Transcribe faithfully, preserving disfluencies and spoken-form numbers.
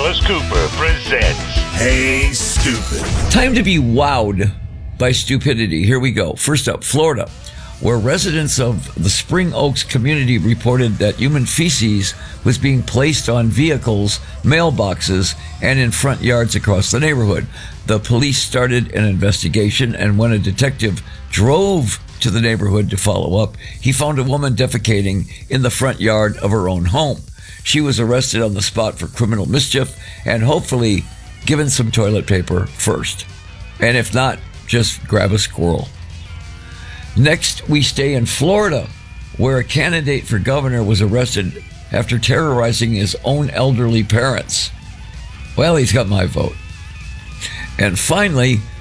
Alice Cooper presents Hey Stupid. Time to be wowed by stupidity. Here we go. First up, Florida, where residents of the Spring Oaks community reported that human feces was being placed on vehicles, mailboxes, and in front yards across the neighborhood. The police started an investigation, and when a detective drove to the neighborhood to follow up, he found a woman defecating in the front yard of her own home. She was arrested on the spot for criminal mischief and hopefully given some toilet paper first. And if not, just grab a squirrel. Next, we stay in Florida, where a candidate for governor was arrested after terrorizing his own elderly parents. Well, he's got my vote. And finally,